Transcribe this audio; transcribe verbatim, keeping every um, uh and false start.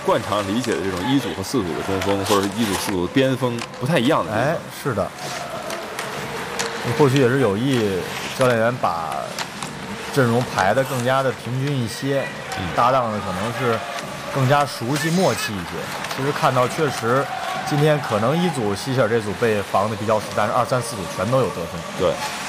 惯常理解的这种一组和四组的中锋，或者是一组四组的边锋不太一样的。 哎，是的，或许也是有意，教练员把阵容排得更加的平均一些， 嗯、 搭档呢可能是更加熟悉默契一些。其实看到确实，今天可能一组希希尔这组被防的比较死，但是二三四组全都有得分。 对。